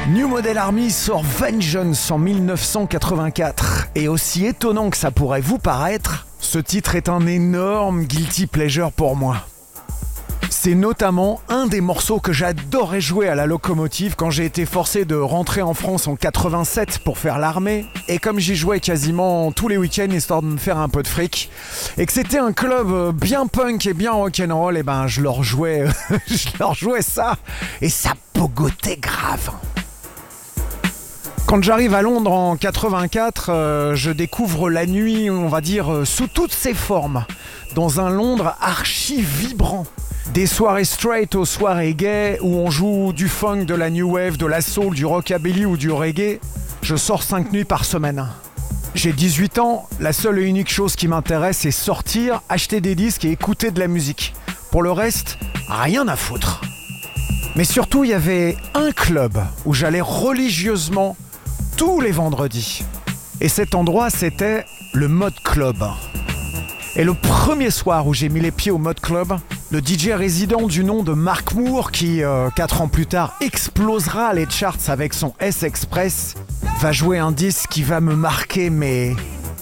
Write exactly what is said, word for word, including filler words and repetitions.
New Model Army sort Vengeance en mille neuf cent quatre-vingt-quatre. Et aussi étonnant que ça pourrait vous paraître, ce titre est un énorme guilty pleasure pour moi. C'est notamment un des morceaux que j'adorais jouer à la locomotive quand j'ai été forcé de rentrer en France en quatre-vingt-sept pour faire l'armée. Et comme j'y jouais quasiment tous les week-ends histoire de me faire un peu de fric, et que c'était un club bien punk et bien rock'n'roll, et ben je leur jouais, je leur jouais ça et ça pogotait grave. Quand j'arrive à Londres en quatre-vingt-quatre, euh, je découvre la nuit, on va dire, euh, sous toutes ses formes, dans un Londres archi vibrant. Des soirées straight aux soirées gays où on joue du funk, de la new wave, de la soul, du rockabilly ou du reggae. Je sors cinq nuits par semaine. J'ai dix-huit ans, la seule et unique chose qui m'intéresse c'est sortir, acheter des disques et écouter de la musique. Pour le reste, rien à foutre. Mais surtout, il y avait un club où j'allais religieusement tous les vendredis. Et cet endroit, c'était le Mod Club. Et le premier soir où j'ai mis les pieds au Mod Club, le D J résident du nom de Mark Moore, qui, euh, quatre ans plus tard, explosera les charts avec son S-Express, va jouer un disque qui va me marquer, mais